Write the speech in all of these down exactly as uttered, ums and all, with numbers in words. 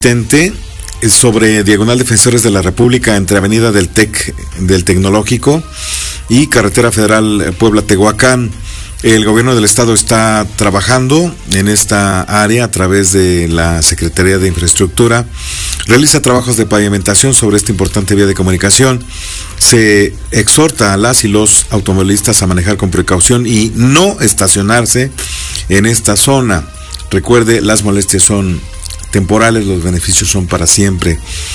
Sobre Diagonal Defensores de la República entre Avenida del Tec del Tecnológico y Carretera Federal Puebla-Tehuacán. El gobierno del estado está trabajando en esta área a través de la Secretaría de Infraestructura. Realiza trabajos de pavimentación sobre esta importante vía de comunicación. Se exhorta a las y los automovilistas a manejar con precaución y no estacionarse en esta zona. Recuerde, las molestias son temporales, los beneficios son para siempre.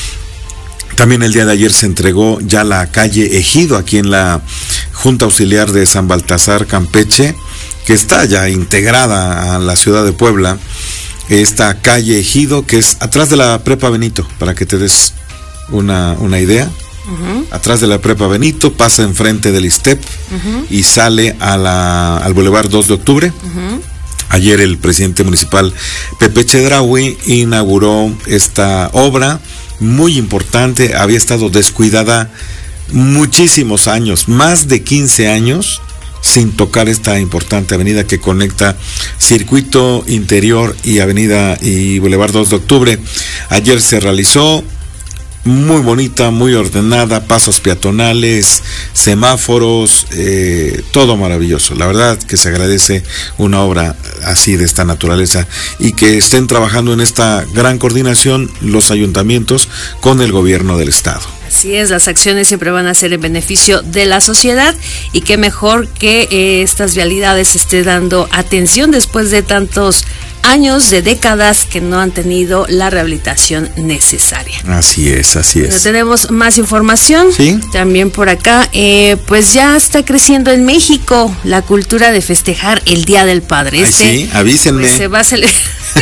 También el día de ayer se entregó ya la calle Ejido aquí en la Junta Auxiliar de San Baltasar, Campeche, que está ya integrada a la ciudad de Puebla. Esta calle Ejido, que es atrás de la Prepa Benito, para que te des una, una idea. Uh-huh. Atrás de la Prepa Benito, pasa enfrente del ISTEP uh-huh. y sale a la, al Boulevard dos de octubre. Uh-huh. Ayer el presidente municipal Pepe Chedraui inauguró esta obra muy importante. Había estado descuidada muchísimos años, más de quince años, sin tocar esta importante avenida que conecta Circuito Interior y Avenida y Boulevard dos de octubre. Ayer se realizó, muy bonita, muy ordenada, pasos peatonales, semáforos, eh, todo maravilloso. La verdad que se agradece una obra así de esta naturaleza y que estén trabajando en esta gran coordinación los ayuntamientos con el gobierno del estado. Así es, las acciones siempre van a ser en beneficio de la sociedad y qué mejor que eh, estas vialidades esté dando atención después de tantos años, de décadas que no han tenido la rehabilitación necesaria. Así es, así es. Pero tenemos más información. Sí. También por acá, eh, pues ya está creciendo en México la cultura de festejar el Día del Padre. Ay, este, sí, avísenme. Pues se va a celebrar.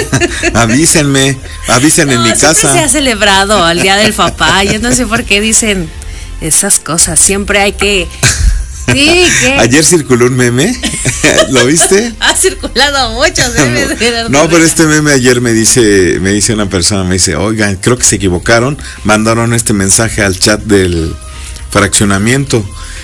avísenme, avisen no, en mi casa. Se ha celebrado el Día del Papá. Yo no sé por qué dicen esas cosas. Siempre hay que. Sí, ¿qué? Ayer circuló un meme, ¿lo viste? Ha circulado muchos memes. No, pero este meme ayer me dice, me dice una persona, me dice, oigan, creo que se equivocaron, mandaron este mensaje al chat del fraccionamiento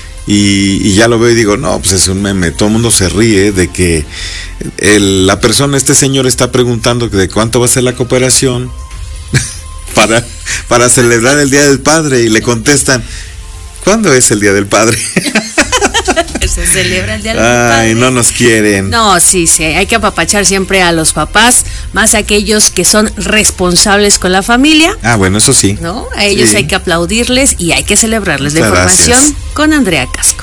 y, y ya lo veo y digo, no, pues es un meme, todo el mundo se ríe de que el, la persona, este señor está preguntando de cuánto va a ser la cooperación para, para celebrar el Día del Padre y le contestan, ¿cuándo es el Día del Padre? Se celebra el Día del Ay, Padre. Ay, no nos quieren. No, sí, sí, hay que apapachar siempre a los papás, más a aquellos que son responsables con la familia. Ah, bueno, eso sí. ¿No? A ellos sí. Hay que aplaudirles y hay que celebrarles. Muchas la información gracias. Con Andrea Casco.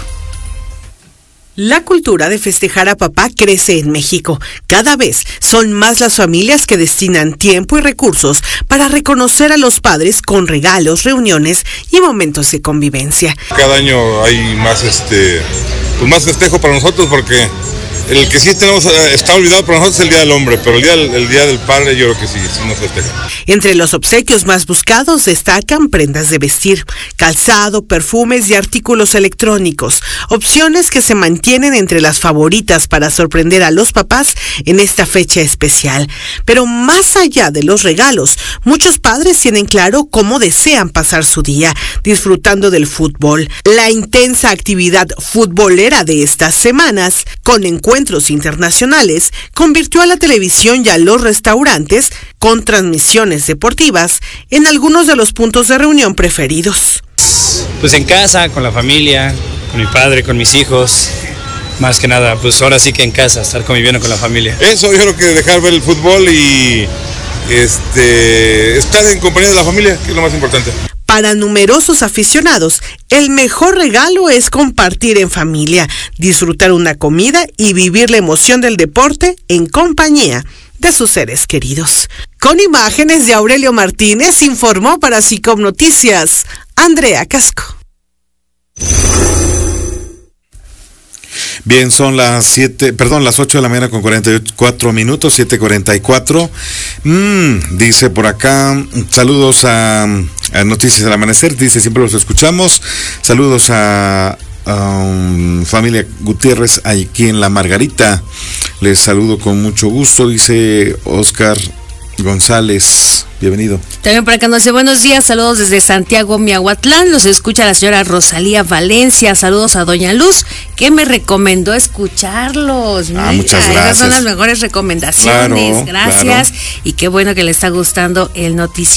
La cultura de festejar a papá crece en México. Cada vez son más las familias que destinan tiempo y recursos para reconocer a los padres con regalos, reuniones y momentos de convivencia. Cada año hay más este, pues más festejo para nosotros porque el que sí tenemos está olvidado para nosotros es el Día del Hombre, pero el Día del, el día del Padre yo creo que sí, sí nos festeja. Entre los obsequios más buscados destacan prendas de vestir, calzado, perfumes y artículos electrónicos, opciones que se mantienen entre las favoritas para sorprender a los papás en esta fecha especial. Pero más allá de los regalos, muchos padres tienen claro cómo desean pasar su día, disfrutando del fútbol. La intensa actividad futbolera de estas semanas, con encuentros internacionales, convirtió a la televisión y a los restaurantes con transmisiones deportivas en algunos de los puntos de reunión preferidos. Pues en casa, con la familia, con mi padre, con mis hijos, más que nada, pues ahora sí que en casa, estar conviviendo con la familia. Eso, yo creo que dejar ver el fútbol y este, estar en compañía de la familia, que es lo más importante. Para numerosos aficionados, el mejor regalo es compartir en familia, disfrutar una comida y vivir la emoción del deporte en compañía de sus seres queridos. Con imágenes de Aurelio Martínez, informó para SICOM Noticias, Andrea Casco. Bien, son las siete, perdón, las ocho de la mañana con cuarenta y cuatro minutos, siete cuarenta y cuatro. Mm, dice por acá, saludos a, a Noticias del Amanecer, dice, siempre los escuchamos. Saludos a, a um, familia Gutiérrez aquí en La Margarita. Les saludo con mucho gusto, dice Oscar González, bienvenido. También por acá nos dice buenos días, saludos desde Santiago, Miahuatlán, los escucha la señora Rosalía Valencia, saludos a Doña Luz, que me recomendó escucharlos. Ah, Mira, muchas gracias. Esas son las mejores recomendaciones, Claro, gracias, claro. y qué bueno que le está gustando el noticiero.